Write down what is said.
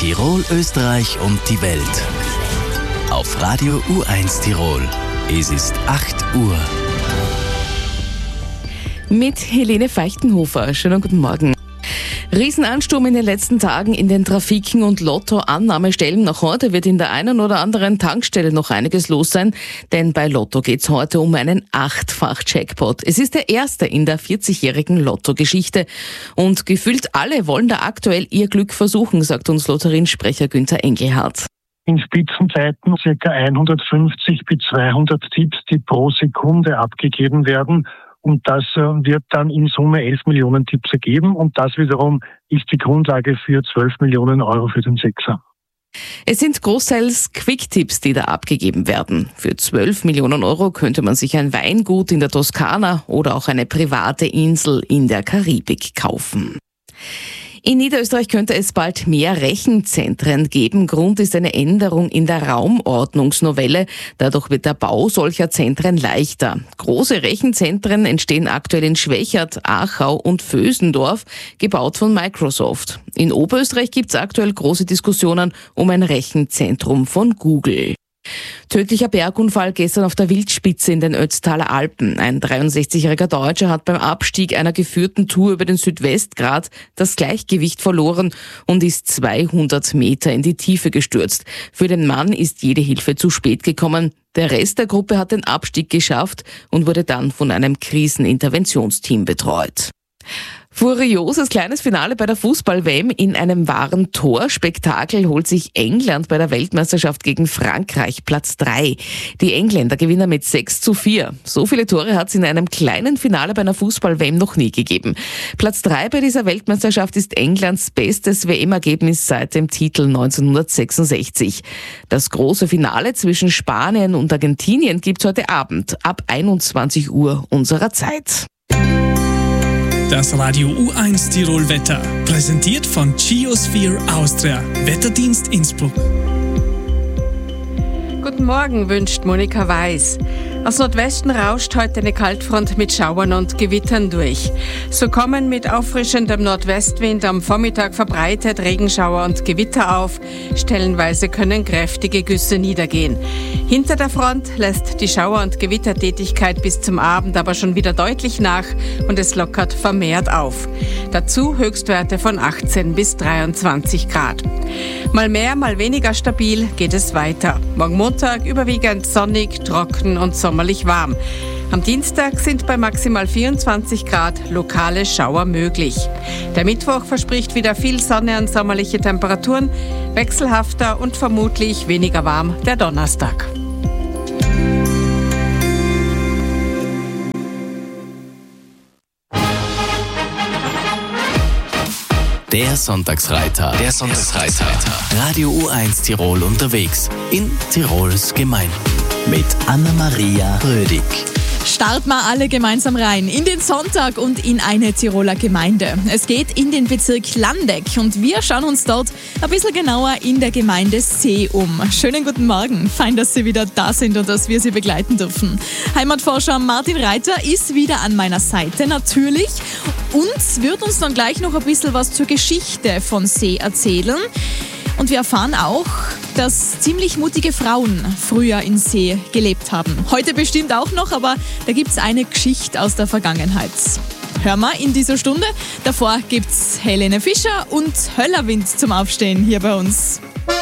Tirol, Österreich und die Welt. Auf Radio U1 Tirol. Es ist 8 Uhr. Mit Helene Feichtenhofer. Schönen guten Morgen. Riesenansturm in den letzten Tagen in den Trafiken und Lotto-Annahmestellen. Noch heute wird in der einen oder anderen Tankstelle noch einiges los sein, denn bei Lotto geht's heute um einen 8-fach-Jackpot. Es ist der erste in der 40-jährigen Lotto-Geschichte und gefühlt alle wollen da aktuell ihr Glück versuchen, sagt uns Lotteriensprecher Günther Engelhardt. In Spitzenzeiten ca. 150 bis 200 Tipps, die pro Sekunde abgegeben werden. Und das wird dann in Summe 11 Millionen Tipps ergeben. Und das wiederum ist die Grundlage für 12 Millionen Euro für den Sechser. Es sind großteils Quick-Tipps, die da abgegeben werden. Für 12 Millionen Euro könnte man sich ein Weingut in der Toskana oder auch eine private Insel in der Karibik kaufen. In Niederösterreich könnte es bald mehr Rechenzentren geben. Grund ist eine Änderung in der Raumordnungsnovelle. Dadurch wird der Bau solcher Zentren leichter. Große Rechenzentren entstehen aktuell in Schwechat, Aachau und Vösendorf, gebaut von Microsoft. In Oberösterreich gibt es aktuell große Diskussionen um ein Rechenzentrum von Google. Tödlicher Bergunfall gestern auf der Wildspitze in den Ötztaler Alpen. Ein 63-jähriger Deutscher hat beim Abstieg einer geführten Tour über den Südwestgrat das Gleichgewicht verloren und ist 200 Meter in die Tiefe gestürzt. Für den Mann ist jede Hilfe zu spät gekommen. Der Rest der Gruppe hat den Abstieg geschafft und wurde dann von einem Kriseninterventionsteam betreut. Furioses kleines Finale bei der Fußball-WM in einem wahren Torspektakel holt sich England bei der Weltmeisterschaft gegen Frankreich Platz 3. Die Engländer gewinnen mit 6:4. So viele Tore hat es in einem kleinen Finale bei einer Fußball-WM noch nie gegeben. Platz 3 bei dieser Weltmeisterschaft ist Englands bestes WM-Ergebnis seit dem Titel 1966. Das große Finale zwischen Spanien und Argentinien gibt's heute Abend ab 21 Uhr unserer Zeit. Das Radio U1 Tirol Wetter, präsentiert von Geosphere Austria, Wetterdienst Innsbruck. Guten Morgen, wünscht Monika Weiß. Aus Nordwesten rauscht heute eine Kaltfront mit Schauern und Gewittern durch. So kommen mit auffrischendem Nordwestwind am Vormittag verbreitet Regenschauer und Gewitter auf. Stellenweise können kräftige Güsse niedergehen. Hinter der Front lässt die Schauer- und Gewittertätigkeit bis zum Abend aber schon wieder deutlich nach und es lockert vermehrt auf. Dazu Höchstwerte von 18 bis 23 Grad. Mal mehr, mal weniger stabil geht es weiter. Morgen Montag überwiegend sonnig, trocken und sommerlich warm. Am Dienstag sind bei maximal 24 Grad lokale Schauer möglich. Der Mittwoch verspricht wieder viel Sonne und sommerliche Temperaturen, wechselhafter und vermutlich weniger warm der Donnerstag. Der Sonntagsreiter. Radio U1 Tirol unterwegs in Tirols Gemeinden. Mit Anna-Maria Rödig. Starten wir alle gemeinsam rein in den Sonntag und in eine Tiroler Gemeinde. Es geht in den Bezirk Landeck und wir schauen uns dort ein bisschen genauer in der Gemeinde See um. Schönen guten Morgen, fein, dass Sie wieder da sind und dass wir Sie begleiten dürfen. Heimatforscher Martin Reiter ist wieder an meiner Seite natürlich und wird uns dann gleich noch ein bisschen was zur Geschichte von See erzählen. Und wir erfahren auch, dass ziemlich mutige Frauen früher in See gelebt haben. Heute bestimmt auch noch, aber da gibt es eine Geschichte aus der Vergangenheit. Hören wir in dieser Stunde. Davor gibt's Helene Fischer und Höllerwind zum Aufstehen hier bei uns.